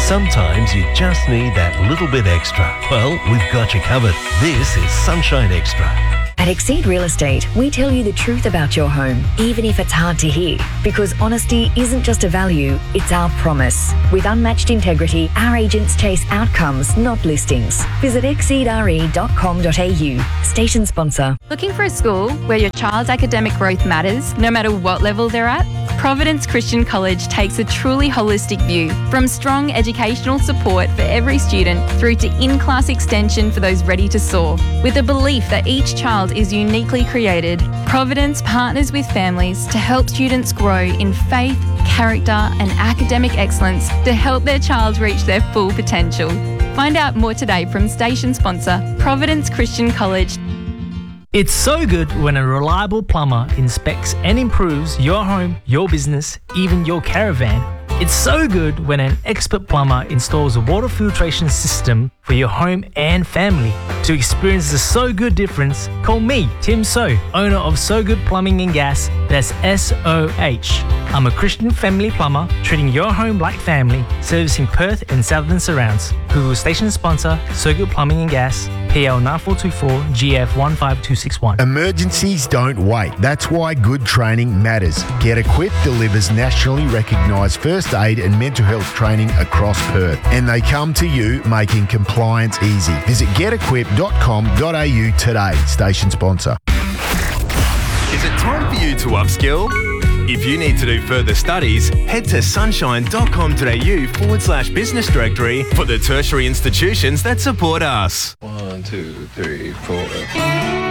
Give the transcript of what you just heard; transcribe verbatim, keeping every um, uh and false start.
Sometimes you just need that little bit extra. Well, we've got you covered. This is Sunshine Extra. At Exceed Real Estate, we tell you the truth about your home, even if it's hard to hear. Because honesty isn't just a value, it's our promise. With unmatched integrity, our agents chase outcomes, not listings. Visit exceed r e dot com dot a u. Station sponsor. Looking for a school where your child's academic growth matters, no matter what level they're at? Providence Christian College takes a truly holistic view, from strong educational support for every student through to in-class extension for those ready to soar. With a belief that each child is uniquely created, Providence partners with families to help students grow in faith, character and academic excellence to help their child reach their full potential. Find out more today from station sponsor Providence Christian College. It's so good when a reliable plumber inspects and improves your home, your business, even your caravan. It's so good when an expert plumber installs a water filtration system for your home and family. To experience the So Good difference, call me, Tim So, owner of So Good Plumbing and Gas. That's S O H. I'm a Christian family plumber, treating your home like family, servicing Perth and southern surrounds. Google station sponsor, So Good Plumbing and Gas, P L nine four two four G F one five two six one. Emergencies don't wait. That's why good training matters. Get Equipped delivers nationally recognised first aid and mental health training across Perth. And they come to you making compliance easy. Visit get equipped dot com dot a u today. Station sponsor. Is it time for you to upskill? If you need to do further studies, head to sunshine dot com dot a u forward slash business directory for the tertiary institutions that support us. One, two, three, four.